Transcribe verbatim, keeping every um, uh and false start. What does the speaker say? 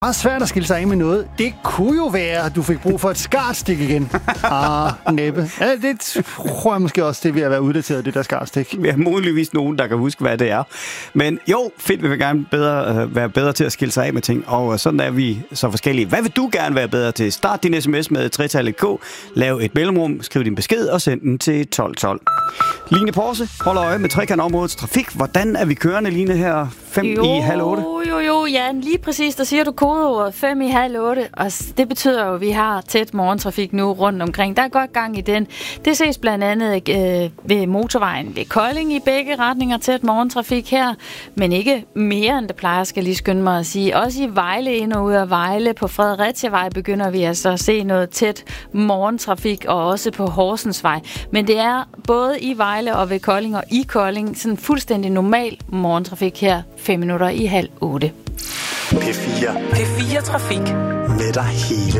Meget svært at skille sig af med noget. Det kunne jo være, at du fik brug for et skartstik igen. Ah, næppe. Ja, det tror jeg måske også, det vil være uddateret, det der skartstik. Vi har muligvis nogen, der kan huske, hvad det er. Men jo, fedt, vi vil gerne bedre, øh, være bedre til at skille sig af med ting. Og sådan er vi så forskellige. Hvad vil du gerne være bedre til? Start din sms med tretallet K, lav et mellemrum, skriv din besked og send den til tolv tolv. Line Porse holder øje med trekantområdets trafik. Hvordan er vi kørende, Line, her fem jo, i halv otte? Jo, jo, ja, lige præcis. Der siger du kodeordet fem i halv otte, og det betyder jo, at vi har tæt morgentrafik nu rundt omkring. Der er godt gang i den. Det ses blandt andet øh, ved motorvejen ved Kolding i begge retninger, tæt morgentrafik her, men ikke mere end det plejer, skal lige skynde mig at sige. Også i Vejle, ind og ud af Vejle, på Fredericia-vej begynder vi altså at se noget tæt morgentrafik, og også på Horsensvej. Men det er både i Vejle og ved Kolding og i Kolding sådan fuldstændig normal morgentrafik her, fem minutter i halv otte. P fire. P fire Trafik. Med dig hele